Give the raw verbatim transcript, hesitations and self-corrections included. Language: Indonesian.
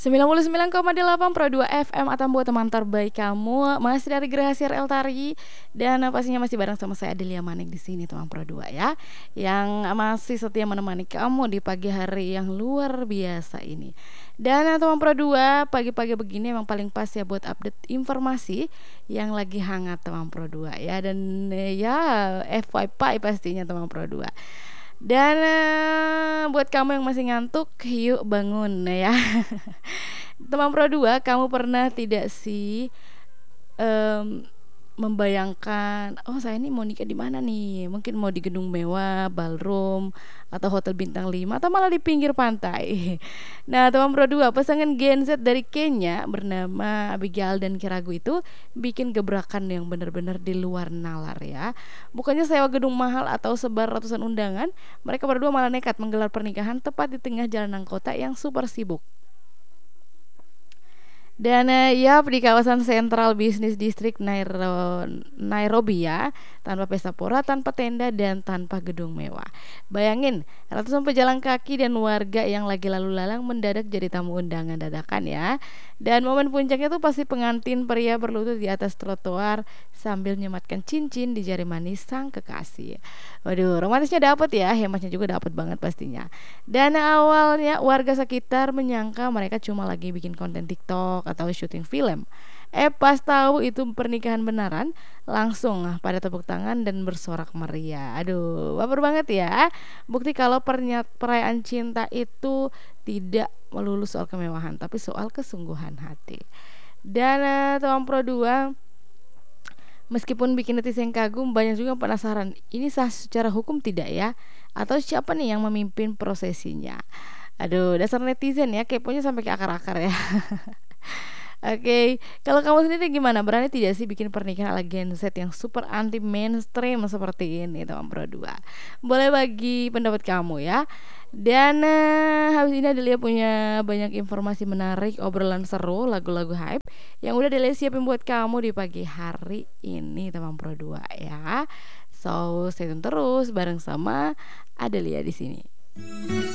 sembilan puluh sembilan koma delapan Pro dua F M atau buat teman terbaik kamu. Masih dari Gerahasi R L Tari. Dan uh, pastinya masih bareng sama saya Adelia Manik di sini teman Pro dua ya. Yang masih setia menemani kamu di pagi hari yang luar biasa ini. Dan uh, teman Pro dua, pagi-pagi begini emang paling pas ya buat update informasi yang lagi hangat teman Pro dua ya. Dan uh, ya F Y P pastinya teman Pro dua. Dan uh, buat kamu yang masih ngantuk, yuk bangun ya. Teman Pro dua, kamu pernah tidak sih em, membayangkan, oh saya ini mau nikah di mana nih? Mungkin mau di gedung mewah, ballroom, atau hotel bintang lima, atau malah di pinggir pantai. Nah, teman Pro dua, pasangan Gen Z dari Kenya bernama Abigail dan Kiragu itu bikin gebrakan yang benar-benar di luar nalar ya. Bukannya sewa gedung mahal atau sebar ratusan undangan, mereka berdua malah nekat menggelar pernikahan tepat di tengah jalanan kota yang super sibuk. Dan eh, ya di kawasan Central Business District Nairo- Nairobi ya, tanpa pesta pora, tanpa tenda dan tanpa gedung mewah. Bayangin, ratusan pejalan kaki dan warga yang lagi lalu lalang mendadak jadi tamu undangan dadakan ya. Dan momen puncaknya tuh pasti pengantin pria berlutut di atas trotoar sambil nyematkan cincin di jari manis sang kekasih. Waduh, romantisnya dapat ya, hematnya juga dapat banget pastinya. Dan awalnya warga sekitar menyangka mereka cuma lagi bikin konten TikTok atau syuting film. Eh pas tahu itu pernikahan beneran, langsung ah, pada tepuk tangan dan bersorak meriah. Aduh, baper banget ya. Bukti kalau pernya- perayaan cinta itu tidak melulu soal kemewahan, tapi soal kesungguhan hati. Dan eh, teman Pro dua, meskipun bikin netizen kagum, banyak juga penasaran, ini sah secara hukum tidak ya? Atau siapa nih yang memimpin prosesinya? Aduh, dasar netizen ya, keponya sampai ke akar-akar ya. Oke, kalau kamu sendiri gimana? Berani tidak sih bikin pernikahan ala Gen Z yang super anti mainstream seperti ini, teman Pro dua? Boleh bagi pendapat kamu ya. Dan eh, habis ini Adelia punya banyak informasi menarik, obrolan seru, lagu-lagu hype yang udah Adelia siapin buat kamu di pagi hari ini, teman Pro dua ya. So, stay tune terus bareng sama Adelia di sini.